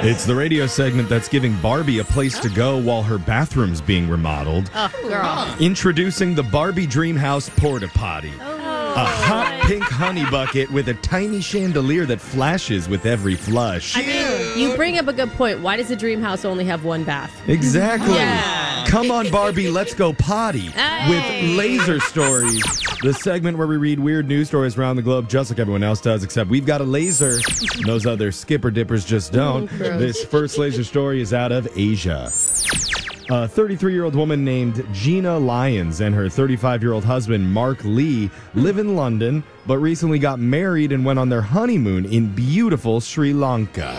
It's the radio segment that's giving Barbie a place to go while her bathroom's being remodeled. Oh, girl. Introducing the Barbie Dreamhouse Porta Potty. A hot pink honey bucket with a tiny chandelier that flashes with every flush. I mean, you bring up a good point. Why does a dream house only have one bath? Exactly. Yeah. Come on, Barbie, let's go potty with Laser Stories. The segment where we read weird news stories around the globe just like everyone else does, except we've got a laser. Those other skipper dippers just don't. This first laser story is out of Asia. A 33-year-old woman named Gina Lyons and her 35-year-old husband, Mark Lee, live in London, but recently got married and went on their honeymoon in beautiful Sri Lanka.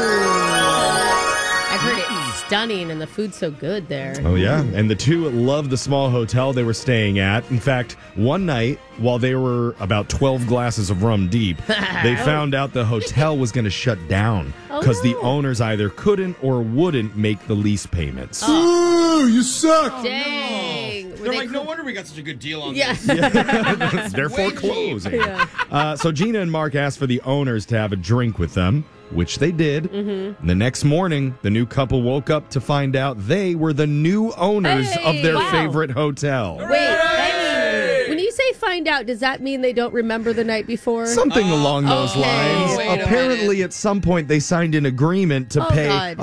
I've heard it's stunning and the food's so good there. Oh, yeah. And the two loved the small hotel they were staying at. In fact, one night, while they were about 12 glasses of rum deep, they found out the hotel was going to shut down because the owners either couldn't or wouldn't make the lease payments. Ooh, you suck. Dang. They're like, no wonder we got such a good deal on Yes. this. They're foreclosing. So Gina and Mark asked for the owners to have a drink with them, which they did. The next morning, the new couple woke up to find out they were the new owners of their favorite hotel. Wait, when you say find out, does that mean they don't remember the night before? Something along those lines. Wait a Apparently, at some point, they signed an agreement to pay God.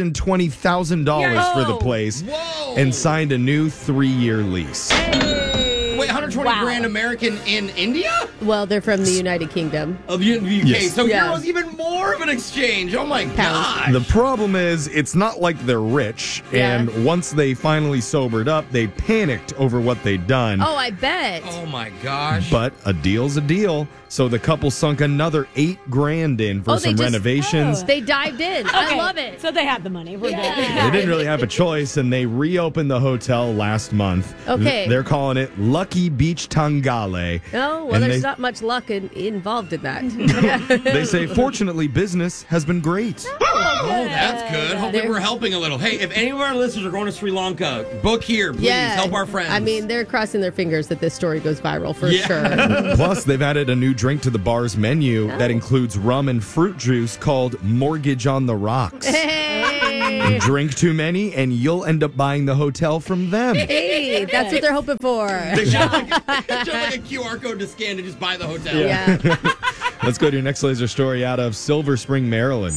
$120,000 for the place and signed a new 3-year lease. Wait, 120 grand American in India? Well, they're from the United Kingdom. Of the UK. Yes. So Yeah. euros even more of an exchange. Oh my god. The problem is, it's not like they're rich, and once they finally sobered up, they panicked over what they'd done. Oh, I bet. Oh my gosh. But a deal's a deal. So the couple sunk another $8,000 in for some renovations. They dived in. I love it. So they had the money. We're good. They didn't really have a choice, and they reopened the hotel last month. Okay. They're calling it Lucky Beach Tangale. Oh, well, And there's they- not much luck involved in that. They say, fortunately, business has been great. Oh, that's good. Hopefully They're- we're helping a little. Hey, if any of our listeners are going to Sri Lanka, book here, please. Help our friends. I mean, they're crossing their fingers that this story goes viral for sure. Plus, they've added a new drink to the bar's menu that includes rum and fruit juice called Mortgage on the Rocks. Hey, Drink too many, and you'll end up buying the hotel from them. hey, that's what they're hoping for. They show like a QR code to scan to just buy the hotel. Yeah. Let's go to your next laser story out of Silver Spring, Maryland.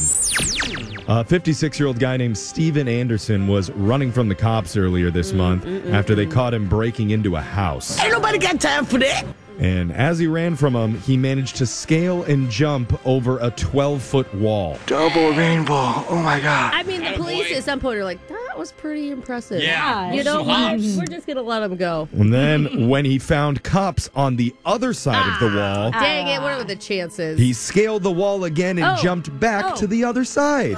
A 56-year-old guy named Steven Anderson was running from the cops earlier this month after they caught him breaking into a house. Ain't nobody got time for that. And as he ran from him, he managed to scale and jump over a 12-foot wall. Double rainbow. Oh my God. I mean, the police Attaboy. at some point are like, that was pretty impressive. Yeah. You know Some what? hops. We're just going to let him go. And then when he found cops on the other side of the wall, Dang it, what are the chances? he scaled the wall again and jumped back to the other side.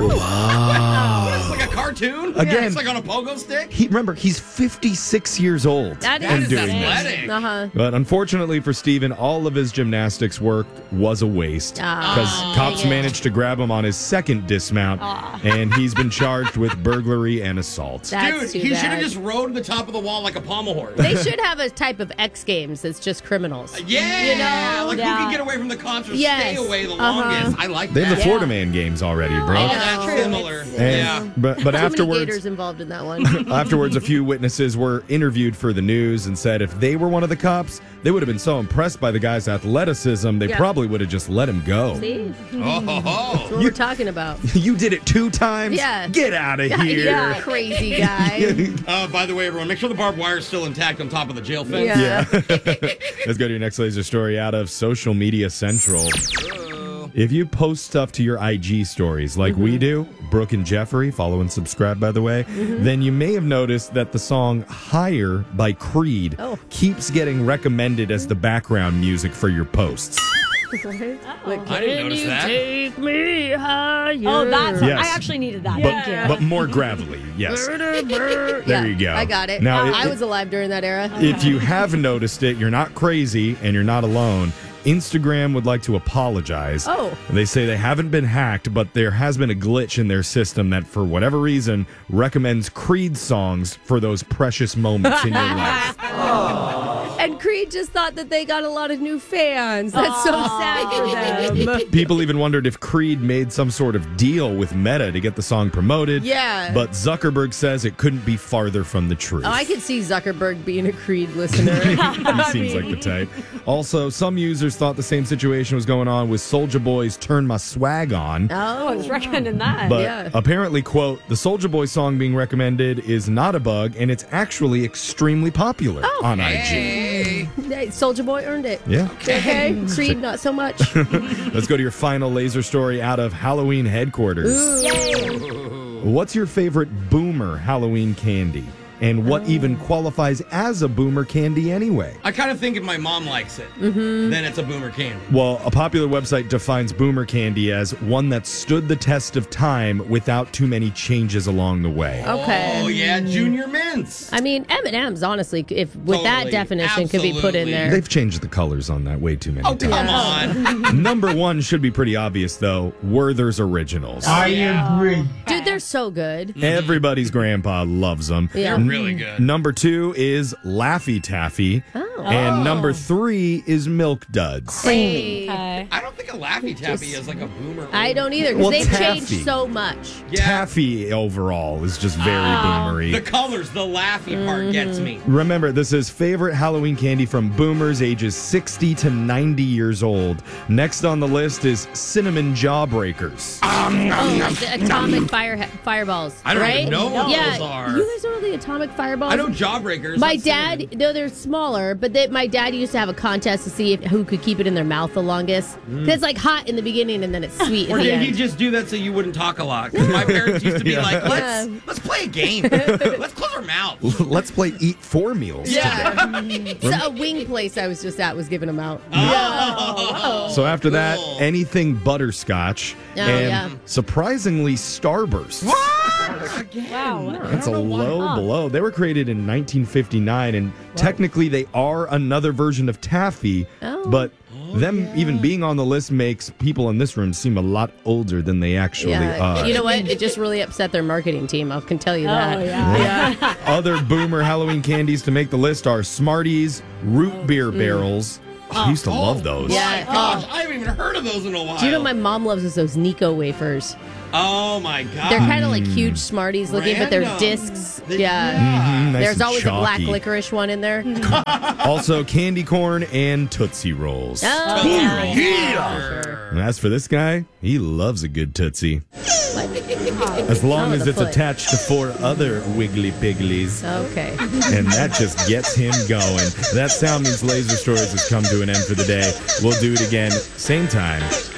It's like a cartoon. Again. It's like on a pogo stick. Remember, he's 56 years old That and is doing this. athletic. Uh-huh. But unfortunately for Steven, all of his gymnastics work was a waste because cops dang it. managed to grab him on his second dismount, and he's been charged with burglary and assault. That's Dude, too he should have bad. just rode to the top of the wall like a pommel horse. They should have a type of X Games that's just criminals. Yeah, You know? like who can get away from the cops or Yes. stay away the Uh-huh. longest. I like They that. have the Florida Man games already, bro. Oh, I that's know. similar. And- Yeah. But Too many afterwards, gators involved in that one. afterwards, a few witnesses were interviewed for the news and said if they were one of the cops, they would have been so impressed by the guy's athleticism, they probably would have just let him go. See? Oh, ho, ho. That's what we're talking about. You did it 2 times? Yeah. Get out of here. Yeah, crazy guy. By the way, everyone, make sure the barbed wire is still intact on top of the jail fence. Yeah. Let's go to your next laser story out of Social Media Central. If you post stuff to your IG stories like we do, Brooke and Jeffrey, follow and subscribe, by the way, then you may have noticed that the song Higher by Creed keeps getting recommended as the background music for your posts. Like, I didn't notice that. take me higher? Oh, that's Yes. I actually needed that. Thank you. But more gravelly, yes. There you go. I got it. Now, I was alive during that era. if you have noticed it, you're not crazy and you're not alone. Instagram would like to apologize. Oh. They say they haven't been hacked, but there has been a glitch in their system that, for whatever reason, recommends Creed songs for those precious moments in your life. And Creed I just thought that they got a lot of new fans. That's so sad for them. People even wondered if Creed made some sort of deal with Meta to get the song promoted. Yeah. But Zuckerberg says it couldn't be farther from the truth. Oh, I could see Zuckerberg being a Creed listener. He seems like the type. Also, some users thought the same situation was going on with Soulja Boy's Turn My Swag On. Oh, I was recommending that. But apparently, quote, the Soulja Boy song being recommended is not a bug, and it's actually extremely popular on IG. Hey, Soulja Boy earned it. Yeah. Okay. Creed, not so much. Let's go to your final laser story out of Halloween headquarters. What's your favorite boomer Halloween candy? And what even qualifies as a boomer candy anyway? I kind of think if my mom likes it, then it's a boomer candy. Well, a popular website defines boomer candy as one that stood the test of time without too many changes along the way. Okay. Oh, yeah, Junior Mints. I mean, M&M's, honestly, if with that definition could be put in there. They've changed the colors on that way too many Oh, times. come on. Number one should be pretty obvious, though. Werther's Originals. I agree. Dude, they're so good. Everybody's grandpa loves them. Yeah. They're really good. Number two is Laffy Taffy. And number three is Milk Duds. Hey. Okay. I don't think a Laffy Taffy is like a boomer. I don't either, because Well, they've taffy. changed so much. Yeah. Taffy overall is just very boomery. The colors, the Laffy part gets me. Remember, this is favorite Halloween candy from boomers ages 60 to 90 years old. Next on the list is Cinnamon Jawbreakers. Like the atomic fireballs. I don't right? even know what Yeah, those are. you guys don't know the atomic fireballs? I know Jawbreakers. My That's dad, cinnamon. though they're smaller, but my dad used to have a contest to see who could keep it in their mouth the longest. 'Cause it's like hot in the beginning and then it's sweet Or at the did he end. just do that so you wouldn't talk a lot? 'Cause my parents used to be like, let's play a game. Let's close our mouths. Let's play Eat 4 meals today. Yeah. So a wing place I was just at was giving them out. So after that, Cool. anything butterscotch and yeah. surprisingly Starburst. Wow. That's a low blow. They were created in 1959, and technically they are another version of taffy, but them even being on the list makes people in this room seem a lot older than they actually are. You know what? It just really upset their marketing team. I can tell you that. Oh, yeah. Other boomer Halloween candies to make the list are Smarties, root beer barrels. I used to love those. Yeah. Gosh, I haven't even heard of those in a while. Do you know what my mom loves is those Nico wafers? Oh my god. They're kind of like huge Smarties looking, but they're Random. discs. They- Yeah. Nice There's and always a black chalky. licorice one in there. Also, candy corn and Tootsie Rolls. Oh, Yeah. And as for this guy, he loves a good Tootsie. As long Oh, as the it's foot. attached to 4 other Wiggly Pigglies. Okay. And that just gets him going. That sound means Laser Stories has come to an end for the day. We'll do it again, same time,